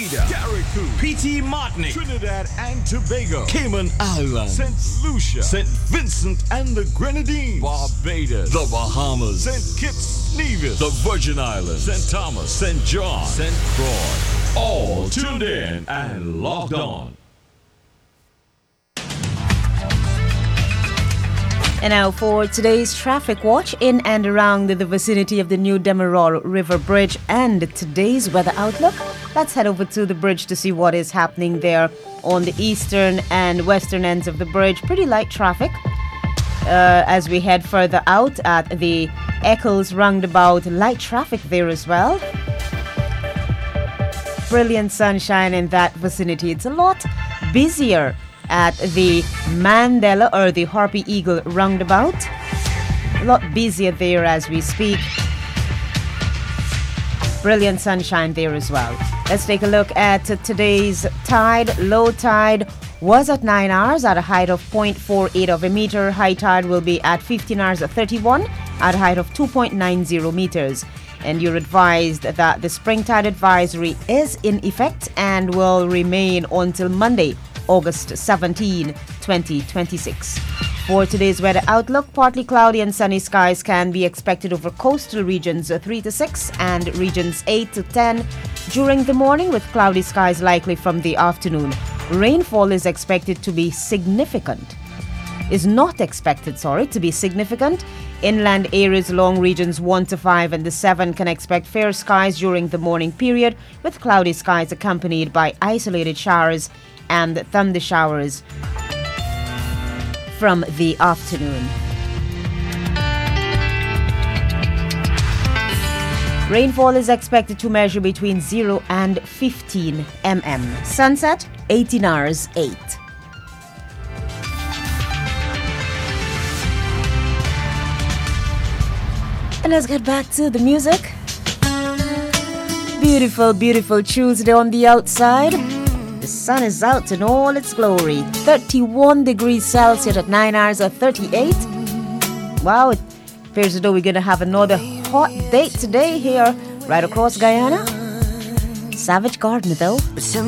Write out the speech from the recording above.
Bermuda, Carriacou, P.T. Martinique, Trinidad and Tobago, Cayman Islands, St. Lucia, St. Vincent and the Grenadines, Barbados, the Bahamas, St. Kitts, Nevis, the Virgin Islands, St. Thomas, St. John, St. Croix. all tuned in and logged on. And now for today's traffic watch in and around the vicinity of the new Demerol River Bridge and today's weather outlook. Let's head over to the bridge to see what is happening there on the eastern and western ends of the bridge. Pretty light traffic as we head further out at the Eccles roundabout. Light traffic there as well. Brilliant sunshine in that vicinity. It's a lot busier at the Mandela or the Harpy Eagle roundabout. A lot busier there as we speak. Brilliant sunshine there as well. Let's take a look at today's tide. Low tide was at 9 hours at a height of 0.48 of a meter. High tide will be at 15 hours at 31 at a height of 2.90 meters. And you're advised that the spring tide advisory is in effect and will remain until Monday, August 17, 2026. For today's weather outlook, partly cloudy and sunny skies can be expected over coastal regions 3 to 6 and regions 8 to 10 during the morning, with cloudy skies likely from the afternoon. Rainfall is expected to be significant. Is not expected, to be significant. Inland areas along regions 1 to 5 and the 7 can expect fair skies during the morning period, with cloudy skies accompanied by isolated showers and thunder showers from the afternoon. Rainfall is expected to measure between 0 and 15 mm. Sunset, 18 hours 8. And let's get back to the music. Beautiful, beautiful Tuesday on the outside. The sun is out in all its glory. 31 degrees Celsius at 9 hours at 38. Wow, it appears as though we're going to have another hot day today here right across Guyana. Savage Garden though.